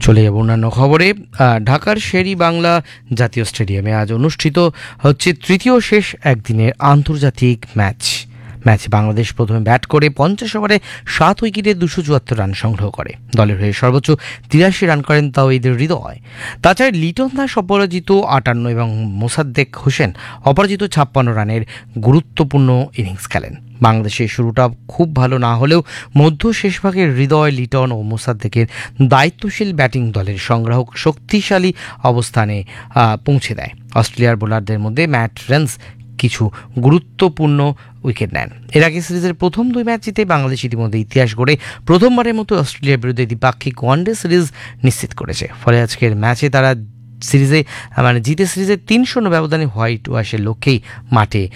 চলে যাব অন্যান্য খবরে। ঢাকার শেরি বাংলা জাতীয় স্টেডিয়ামে আজ অনুষ্ঠিত হচ্ছে তৃতীয় শেষ একদিনের আন্তর্জাতিক ম্যাচে বাংলাদেশ প্রথমে ব্যাট করে 50 ওভারে 7 উইকেটে 274 রান সংগ্রহ করে। দলের হয়ে সর্বোচ্চ 83 রান করেন তাওহিদের হৃদয়। তাছাড়া লিটন দাস অপরাজিত 58 এবং মোসাদ্দেক হোসেন অপরাজিত 56 রানের গুরুত্বপূর্ণ ইনিংস খেলেন। বাংলাদেশের শুরুটা খুব ভালো না হলেও মধ্য শেষভাগে হৃদয়, লিটন ও মোসাদ্দেকের দায়িত্বশীল ব্যাটিং দলের সংগ্রাহক শক্তিশালী অবস্থানে পৌঁছে দেয়। অস্ট্রেলিয়ার বোলারদের মধ্যে ম্যাট রেন্স কিছু গুরুত্বপূর্ণ উইকেট নেন। এর আগে সিরিজের প্রথম 2 ম্যাচ জিতে বাংলাদেশ ইতিমধ্যে ইতিহাস গড়ে প্রথমবারের মতো অস্ট্রেলিয়ার বিরুদ্ধে দ্বিপাক্ষিক ওয়ানডে সিরিজ নিশ্চিত করেছে। ফলে আজকের ম্যাচে তারা সিরিজে জিতে সিরিজের 3-0 ব্যবধানে হোয়াইট ওয়াশের লক্ষ্যেই মাঠে